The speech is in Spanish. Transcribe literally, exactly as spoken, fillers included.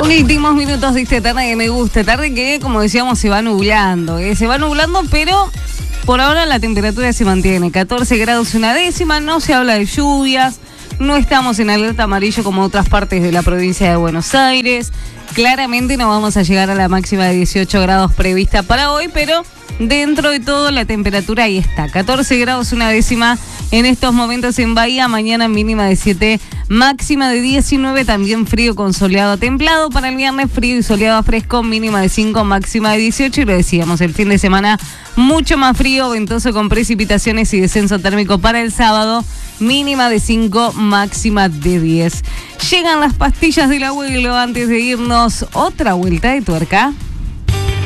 Últimos minutos de esta tarde que me gusta, tarde que, como decíamos, se va nublando, ¿eh? Se va nublando, pero por ahora la temperatura se mantiene, catorce grados una décima, no se habla de lluvias, no estamos en alerta amarillo como otras partes de la provincia de Buenos Aires, claramente no vamos a llegar a la máxima de dieciocho grados prevista para hoy, pero dentro de todo la temperatura ahí está, catorce grados una décima en estos momentos en Bahía, mañana mínima de siete, máxima de diecinueve, también frío con soleado a templado, para el viernes frío y soleado a fresco, mínima de cinco, máxima de dieciocho, y lo decíamos, el fin de semana mucho más frío, ventoso con precipitaciones y descenso térmico para el sábado, mínima de cinco, máxima de diez. Llegan las pastillas del abuelo antes de irnos, otra vuelta de tuerca.